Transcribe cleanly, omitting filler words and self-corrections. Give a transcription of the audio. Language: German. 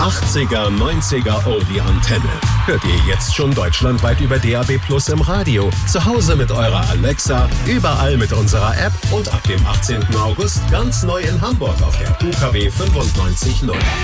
80er, 90er Oldie-Antenne. Hört ihr jetzt schon deutschlandweit über DAB+ im Radio, zu Hause mit eurer Alexa, überall mit unserer App und ab dem 18. August ganz neu in Hamburg auf der UKW 95.0.